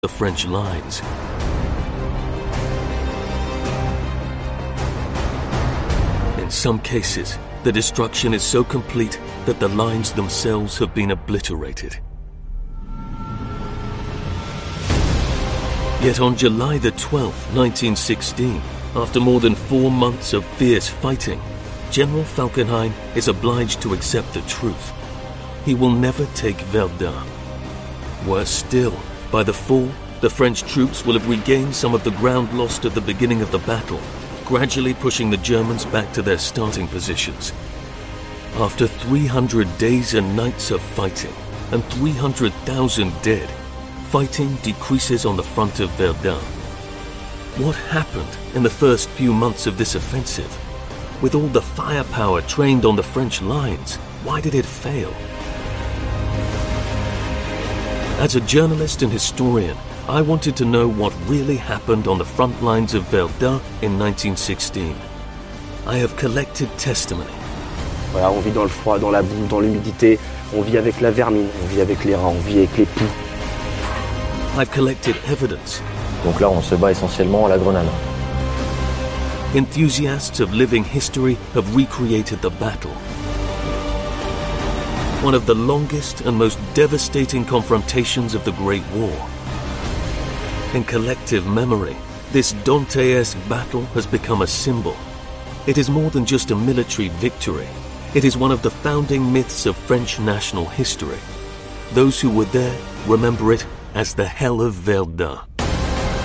the French lines. In some cases, the destruction is so complete that the lines themselves have been obliterated. Yet on July the 12th, 1916, after more than 4 months of fierce fighting, General Falkenhayn is obliged to accept the truth. He will never take Verdun. Worse still, by the fall, the French troops will have regained some of the ground lost at the beginning of the battle, gradually pushing the Germans back to their starting positions. After 300 days and nights of fighting and 300,000 dead, fighting decreases on the front of Verdun. What happened in the first few months of this offensive? With all the firepower trained on the French lines, why did it fail? As a journalist and historian, I wanted to know what really happened on the front lines of Verdun in 1916. I have collected testimony. Voilà, on vit dans le froid, dans la boue, dans l'humidité, on vit avec la vermine, on vit avec les rats, on vit avec les poux. I've collected evidence. Donc là, on se bat essentiellement à la grenade. Enthusiasts of living history have recreated the battle. One of the longest and most devastating confrontations of the Great War. In collective memory, this Dantesque battle has become a symbol. It is more than just a military victory. It is one of the founding myths of French national history. Those who were there remember it as the Hell of Verdun.